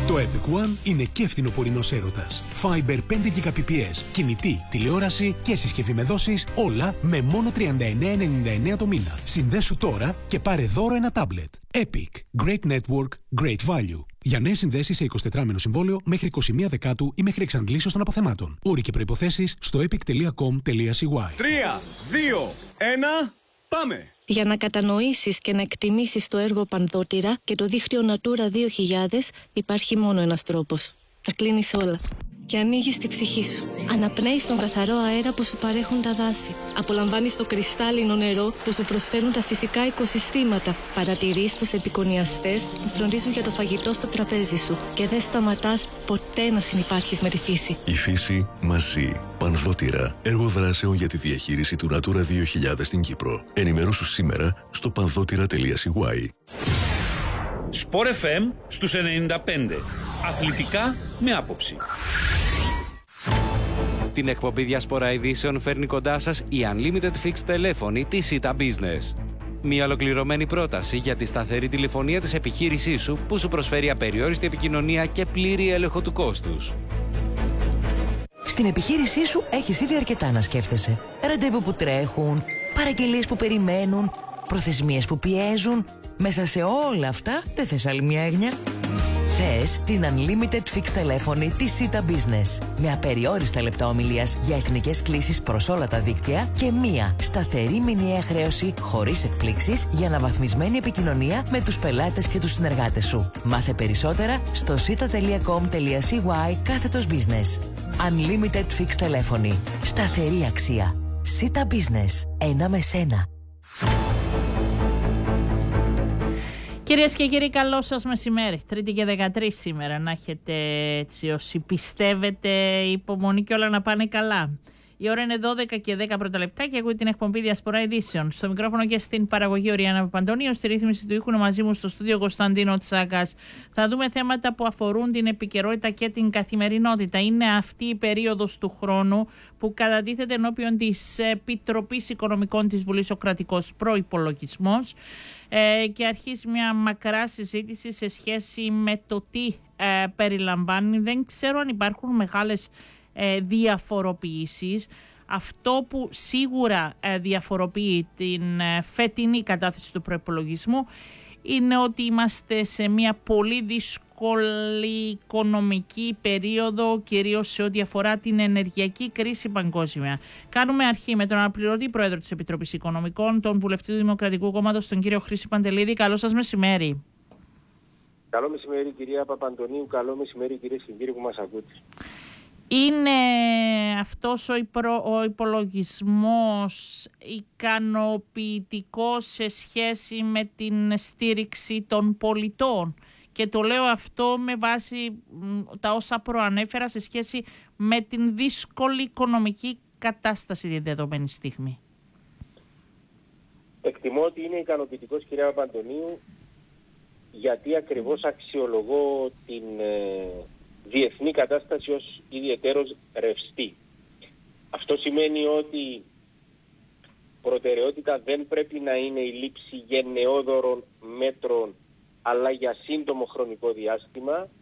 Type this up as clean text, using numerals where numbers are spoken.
Το Epic One είναι και φθινοπορεινός έρωτας. Fiber 5 Gbps, κινητή, τηλεόραση και συσκευή με δόσεις, όλα με μόνο 39,99 το μήνα. Συνδέσου τώρα και πάρε δώρο ένα τάμπλετ. Epic. Great network, great value. Για νέες συνδέσεις σε 24μηνο συμβόλαιο μέχρι 21 Δεκάτου ή μέχρι εξαντλήσεως των αποθεμάτων. Όροι και προϋποθέσεις στο epic.com.cy. 3, 2, 1, πάμε! Για να κατανοήσεις και να εκτιμήσεις το έργο Πανδότηρα και το δίκτυο Natura 2000 υπάρχει μόνο ένας τρόπος. Τα κλείνεις όλα και ανοίγεις τη ψυχή σου. Αναπνέεις τον καθαρό αέρα που σου παρέχουν τα δάση. Απολαμβάνεις το κρυστάλλινο νερό που σου προσφέρουν τα φυσικά οικοσυστήματα. Παρατηρείς τους επικονιαστές που φροντίζουν για το φαγητό στο τραπέζι σου. Και δεν σταματάς ποτέ να συνυπάρχεις με τη φύση. Η φύση μαζί. Πανδότηρα. Έργο δράσεων για τη διαχείριση του Natura 2000 στην Κύπρο. Ενημερώσου σήμερα στο πανδότηρα.cy. Sport FM στους 95. Αθλητικά με άποψη. Την εκπομπή Διασπορά Ειδήσεων φέρνει κοντά σας η Unlimited Fixed τηλέφωνη της Sita Business. Μια ολοκληρωμένη πρόταση για τη σταθερή τηλεφωνία της επιχείρησής σου που σου προσφέρει απεριόριστη επικοινωνία και πλήρη έλεγχο του κόστους. Στην επιχείρησή σου έχεις ήδη αρκετά να σκέφτεσαι. Ραντεβού που τρέχουν, παραγγελίες που περιμένουν, προθεσμίες που πιέζουν. Μέσα σε όλα αυτά δεν θες άλλη μια έγνοια? Θες την Unlimited Fixed τηλέφωνη της Sita Business. Με απεριόριστα λεπτά ομιλίας για εθνικές κλήσεις προς όλα τα δίκτυα και μία σταθερή μηνιαία χρέωση χωρίς εκπλήξεις για αναβαθμισμένη επικοινωνία με τους πελάτες και τους συνεργάτες σου. Μάθε περισσότερα στο sita.com.cy/business. Unlimited Fixed τηλέφωνη. Σταθερή αξία. Sita Business. Ένα με σένα. Κυρίες και κύριοι, καλό σας μεσημέρι. Τρίτη και 13 σήμερα. Να έχετε, έτσι όσοι πιστεύετε, υπομονή και όλα να πάνε καλά. Η ώρα είναι 12 και 10 πρώτα λεπτά και ακούει την εκπομπή Διασπορά Ειδήσεων. Στο μικρόφωνο και στην παραγωγή Ριάννα Παπαντονίου, στη ρύθμιση του ήχου μαζί μου στο στούντιο Κωνσταντίνο Τσάκας. Θα δούμε θέματα που αφορούν την επικαιρότητα και την καθημερινότητα. Είναι αυτή η περίοδος του χρόνου που κατατίθεται ενώπιον της Επιτροπής Οικονομικών της Βουλής ο κρατικός προϋπολογισμός και αρχίζει μια μακρά συζήτηση σε σχέση με το τι περιλαμβάνει. Δεν ξέρω αν υπάρχουν μεγάλες διαφοροποιήσεις. Αυτό που σίγουρα διαφοροποιεί την φετινή κατάθεση του προϋπολογισμού είναι ότι είμαστε σε μια πολύ δύσκολη οικονομική περίοδο, κυρίως σε ό,τι αφορά την ενεργειακή κρίση παγκόσμια. Κάνουμε αρχή με τον αναπληρωτή πρόεδρο της Επιτροπής Οικονομικών, τον βουλευτή του Δημοκρατικού Κόμματος, τον κύριο Χρήση Παντελίδη. Καλό σας μεσημέρι. Καλό μεσημέρι κυρία Παπαντονίου, καλό μεσημέρι κυρίες και κύριοι που μας ακούτε. Είναι αυτός ο υπολογισμός ικανοποιητικός σε σχέση με την στήριξη των πολιτών? Και το λέω αυτό με βάση τα όσα προανέφερα σε σχέση με την δύσκολη οικονομική κατάσταση τη δεδομένη στιγμή. Εκτιμώ ότι είναι ικανοποιητικός κυρία Παπαντονίου, γιατί ακριβώς αξιολογώ την διεθνή κατάσταση ως ιδιαιτέρως ρευστή. Αυτό σημαίνει ότι προτεραιότητα δεν πρέπει να είναι η λήψη γενναιόδωρων μέτρων, αλλά για σύντομο χρονικό διάστημα,